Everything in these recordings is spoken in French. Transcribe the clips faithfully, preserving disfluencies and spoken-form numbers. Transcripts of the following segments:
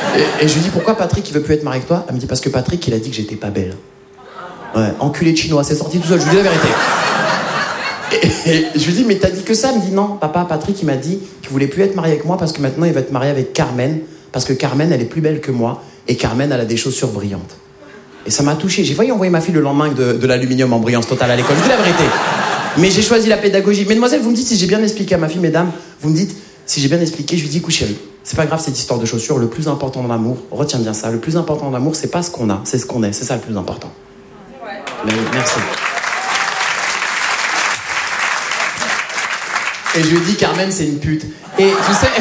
Et, et je lui dis, pourquoi Patrick, il veut plus être marié avec toi? Elle me dit, parce que Patrick, il a dit que j'étais pas belle. Ouais, enculé de chinois, c'est sorti tout seul, je vous dis la vérité. Et, et je lui dis, mais t'as dit que ça? Elle me dit, non, papa, Patrick, il m'a dit qu'il voulait plus être marié avec moi parce que maintenant, il va être marié avec Carmen, parce que Carmen, elle est plus belle que moi, et Carmen, elle a des chaussures brillantes. Et ça m'a touché. J'ai failli envoyer ma fille le lendemain de, de l'aluminium en brillance totale à l'école, je vous dis la vérité. Mais j'ai choisi la pédagogie. Mesdemoiselles, vous me dites si j'ai bien expliqué à ma fille, mesdames, vous me dites si j'ai bien expliqué, je lui dis, écoute chérie, c'est pas grave cette histoire de chaussures, le plus important dans l'amour, retiens bien ça, le plus important dans l'amour, c'est pas ce qu'on a, c'est ce qu'on est, c'est ça le plus important. Ouais. Mais, merci. Et je lui dis, Carmen, c'est une pute. Et tu sais...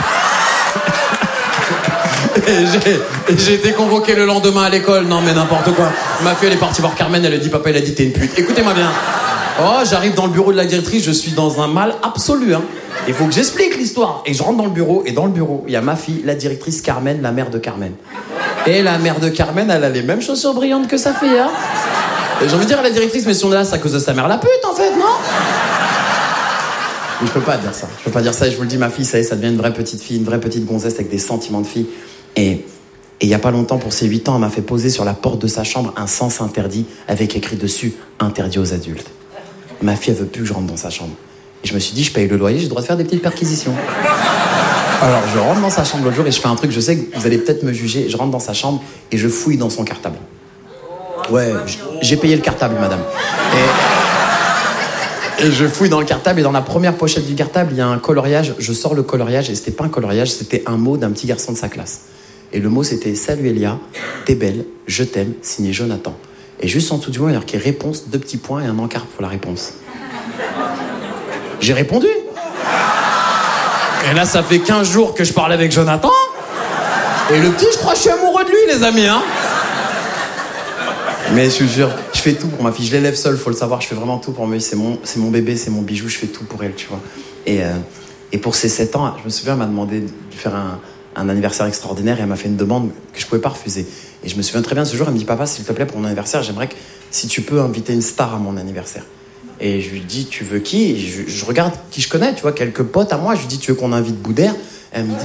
et j'ai, et j'ai été convoqué le lendemain à l'école, non mais n'importe quoi. Ma fille, elle est partie voir Carmen, elle a dit, papa, il a dit, t'es une pute. Écoutez-moi bien. Oh, j'arrive dans le bureau de la directrice, je suis dans un mal absolu, hein. Il faut que j'explique l'histoire. Et je rentre dans le bureau, et dans le bureau, il y a ma fille, la directrice Carmen, la mère de Carmen. Et la mère de Carmen, elle a les mêmes chaussures brillantes que sa fille, hein. Et j'ai envie de dire à la directrice, mais si on est là, c'est à cause de sa mère la pute, en fait, non? Mais je peux pas dire ça. Je peux pas dire ça, et je vous le dis, ma fille, ça y est, ça devient une vraie petite fille, une vraie petite gonzesse avec des sentiments de fille. Et il y a pas longtemps, pour ses huit ans, elle m'a fait poser sur la porte de sa chambre un sens interdit, avec écrit dessus, interdit aux adultes. Ma fille, elle veut plus que je rentre dans sa chambre. Et je me suis dit, je paye le loyer, j'ai le droit de faire des petites perquisitions. Alors, je rentre dans sa chambre l'autre jour et je fais un truc, je sais que vous allez peut-être me juger. Je rentre dans sa chambre et je fouille dans son cartable. Ouais, j'ai payé le cartable, madame. Et, et je fouille dans le cartable et dans la première pochette du cartable, il y a un coloriage. Je sors le coloriage et c'était pas un coloriage, c'était un mot d'un petit garçon de sa classe. Et le mot, c'était « Salut Elia, t'es belle, je t'aime, signé Jonathan ». Et juste en dessous du mot, il y a marqué réponse, deux petits points et un encart pour la réponse. J'ai répondu. Et là, ça fait quinze jours que je parle avec Jonathan. Et le petit, je crois que je suis amoureux de lui, les amis, hein. Mais je vous jure, je fais tout pour ma fille. Je l'élève seule, faut le savoir. Je fais vraiment tout pour ma fille. C'est mon, c'est mon bébé, c'est mon bijou. Je fais tout pour elle, tu vois. Et, euh, et pour ses sept ans, je me souviens, elle m'a demandé de faire un, un anniversaire extraordinaire et elle m'a fait une demande que je pouvais pas refuser. Et je me souviens très bien ce jour, elle me dit, papa, s'il te plaît, pour mon anniversaire, j'aimerais que si tu peux inviter une star à mon anniversaire. Et je lui dis, tu veux qui? Et je, je regarde qui je connais, tu vois, quelques potes à moi. Je lui dis, tu veux qu'on invite Boudère? Elle me dit...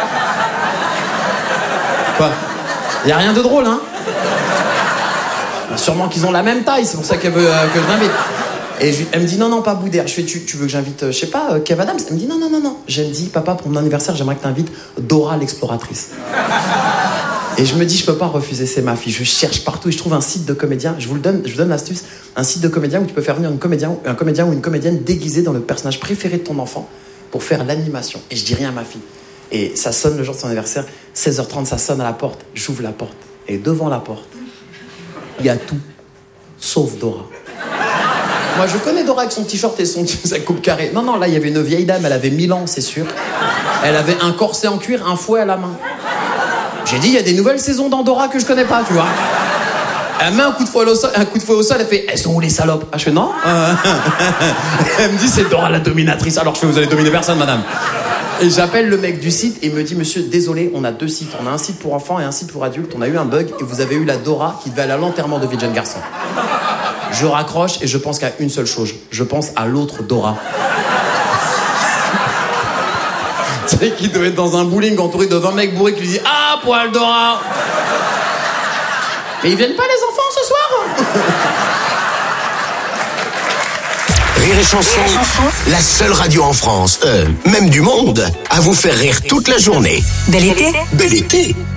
Quoi? Y a rien de drôle, hein? Sûrement qu'ils ont la même taille, c'est pour ça qu'elle veut euh, que je l'invite. Et je, elle me dit, non, non, pas Boudère. Je fais, tu, tu veux que j'invite, euh, je sais pas, euh, Kev Adams? Elle me dit, non, non, non, non. Je me dis, papa, pour mon anniversaire, j'aimerais que tu invites Dora l'exploratrice. Et je me dis, je peux pas refuser, c'est ma fille. Je cherche partout et je trouve un site de comédien. Je vous le donne, je vous donne l'astuce. Un site de comédien où tu peux faire venir une comédien, un comédien ou une comédienne déguisée dans le personnage préféré de ton enfant pour faire l'animation. Et je dis rien à ma fille. Et ça sonne le jour de son anniversaire. seize heures trente, ça sonne à la porte. J'ouvre la porte. Et devant la porte, il y a tout, sauf Dora. Moi, je connais Dora avec son t-shirt et son, sa coupe carrée. Non, non, là, il y avait une vieille dame. Elle avait mille ans, c'est sûr. Elle avait un corset en cuir, un fouet à la main. J'ai dit, il y a des nouvelles saisons d'Andorra que je connais pas, tu vois. Elle met un coup de fouet au sol, un coup de fouet au sol, elle fait, elles sont où les salopes? Ah, je fais, non. Elle me dit, c'est Dora la dominatrice. Alors je fais, vous allez dominer personne, madame. Et j'appelle le mec du site et il me dit, monsieur, désolé, on a deux sites. On a un site pour enfants et un site pour adultes. On a eu un bug et vous avez eu la Dora qui devait aller à l'enterrement de vie de jeune garçon. Je raccroche et je pense qu'à une seule chose. Je pense à l'autre Dora. Tu sais, qui devait être dans un bowling entouré de vingt mecs bourrés qui lui disent « Ah, poil Dora !» Mais ils viennent pas, les enfants, ce soir? Rire et Chanson, la seule radio en France, euh, même du monde, à vous faire rire toute la journée. Bel été. Bel été.